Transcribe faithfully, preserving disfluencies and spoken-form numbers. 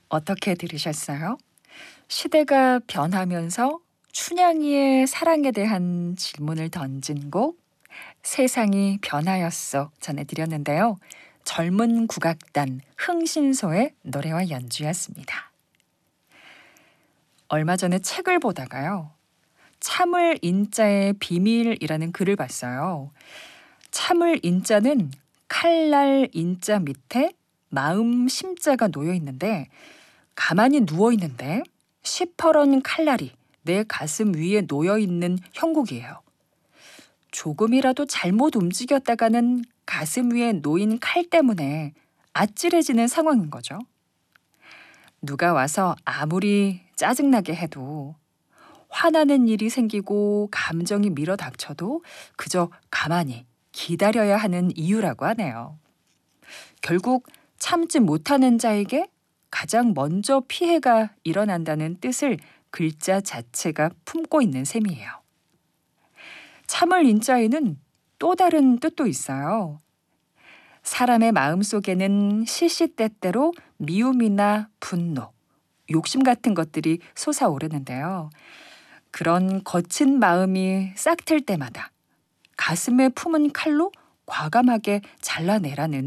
어떻게 들으셨어요? 시대가 변하면서 춘향이의 사랑에 대한 질문을 던진 곡 세상이 변하였어 전해드렸는데요. 젊은 국악단 흥신소의 노래와 연주였습니다. 얼마 전에 책을 보다가요. 참을 인자의 비밀이라는 글을 봤어요. 참을 인자는 칼날 인자 밑에 마음 심자가 놓여 있는데 가만히 누워 있는데 시퍼런 칼날이 내 가슴 위에 놓여 있는 형국이에요. 조금이라도 잘못 움직였다가는 가슴 위에 놓인 칼 때문에 아찔해지는 상황인 거죠. 누가 와서 아무리 짜증나게 해도 화나는 일이 생기고 감정이 밀어닥쳐도 그저 가만히 기다려야 하는 이유라고 하네요. 결국 참지 못하는 자에게 가장 먼저 피해가 일어난다는 뜻을 글자 자체가 품고 있는 셈이에요. 참을 인자에는 또 다른 뜻도 있어요. 사람의 마음속에는 시시때때로 미움이나 분노, 욕심 같은 것들이 솟아오르는데요. 그런 거친 마음이 싹틀 때마다 가슴에 품은 칼로 과감하게 잘라내라는